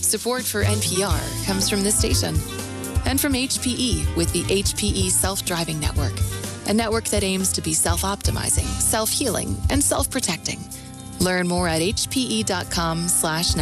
Support for NPR comes from this station and from HPE with the HPE Self-Driving Network, a network that aims to be self-optimizing, self-healing, and self-protecting. Learn more at hpe.com/network.